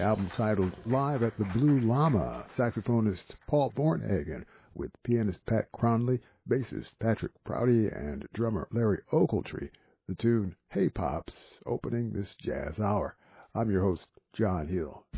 album titled Live at the Blue Llama, saxophonist Paul Thornhagen with pianist Pat Cronley, bassist Patrick Prouty, and drummer Larry Ogletree. The tune Hey Pops, opening this jazz hour. I'm your host, John Hill.